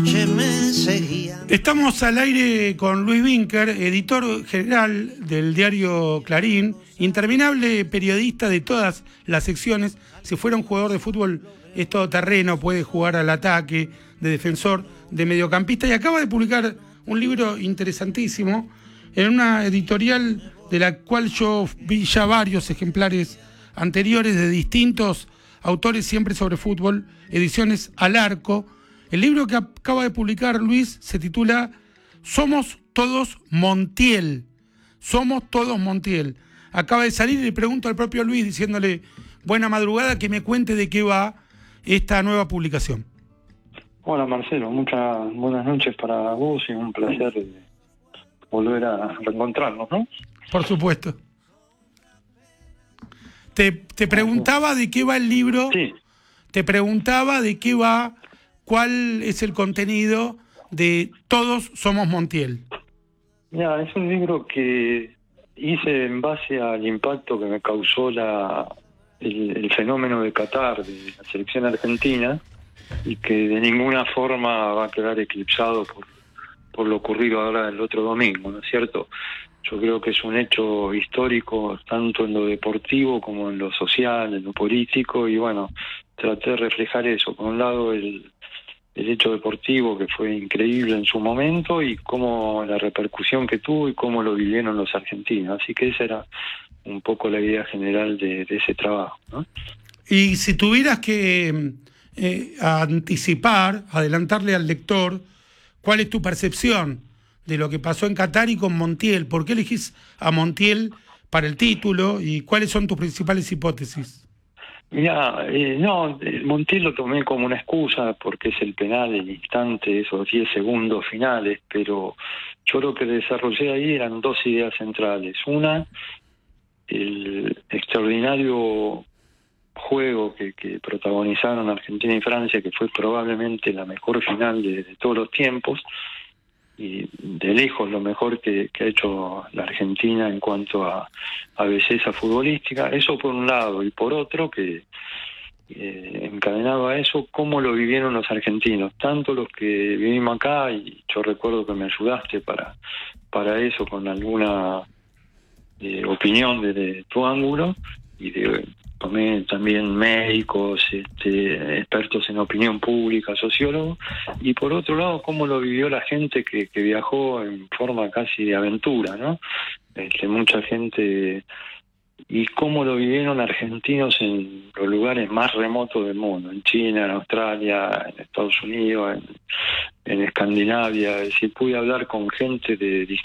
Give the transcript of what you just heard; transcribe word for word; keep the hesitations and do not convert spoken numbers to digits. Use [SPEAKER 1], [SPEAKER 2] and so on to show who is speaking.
[SPEAKER 1] Estamos al aire con Luis Vincker, editor general del diario Clarín, interminable periodista de todas las secciones. Si fuera un jugador de fútbol es todoterreno, puede jugar al ataque, de defensor, de mediocampista, y acaba de publicar un libro interesantísimo en una editorial de la cual yo vi ya varios ejemplares anteriores de distintos autores, siempre sobre fútbol, ediciones Al Arco. El libro que acaba de publicar Luis se titula Somos Todos Montiel. Somos Todos Montiel. Acaba de salir y le pregunto al propio Luis, diciéndole buena madrugada, que me cuente de qué va esta nueva publicación.
[SPEAKER 2] Hola Marcelo, muchas buenas noches para vos y un placer volver a reencontrarnos, ¿no?
[SPEAKER 1] Por supuesto. Te, te preguntaba de qué va el libro.
[SPEAKER 2] Sí.
[SPEAKER 1] Te preguntaba de qué va, cuál es el contenido de Todos Somos Montiel.
[SPEAKER 2] Mira, es un libro que hice en base al impacto que me causó la el, el fenómeno de Qatar, de la selección argentina, y que de ninguna forma va a quedar eclipsado por, por lo ocurrido ahora el otro domingo, ¿no es cierto? Yo creo que es un hecho histórico, tanto en lo deportivo como en lo social, en lo político, y bueno, traté de reflejar eso. Por un lado, el, el hecho deportivo, que fue increíble en su momento, y cómo la repercusión que tuvo y cómo lo vivieron los argentinos. Así que esa era un poco la idea general de, de ese trabajo, ¿no?
[SPEAKER 1] Y si tuvieras que eh, anticipar, adelantarle al lector, ¿cuál es tu percepción de lo que pasó en Qatar y con Montiel? ¿Por qué elegís a Montiel para el título y cuáles son tus principales hipótesis?
[SPEAKER 2] Mira, eh, no, Montiel lo tomé como una excusa porque es el penal, el instante, esos diez segundos finales, pero yo lo que desarrollé ahí eran dos ideas centrales. Una, el extraordinario juego que, que protagonizaron Argentina y Francia, que fue probablemente la mejor final de, de todos los tiempos, y de lejos lo mejor que, que ha hecho la Argentina en cuanto a, a belleza futbolística. Eso por un lado, y por otro, que eh, encadenado a eso, cómo lo vivieron los argentinos, tanto los que vivimos acá, y yo recuerdo que me ayudaste para, para eso con alguna eh, opinión desde tu ángulo, y de, tomé también médicos, este, expertos en opinión pública, sociólogos, y por otro lado, cómo lo vivió la gente que, que viajó en forma casi de aventura, ¿no? Este, mucha gente, y cómo lo vivieron argentinos en los lugares más remotos del mundo, en China, en Australia, en Estados Unidos, en, en Escandinavia. Es decir, pude hablar con gente de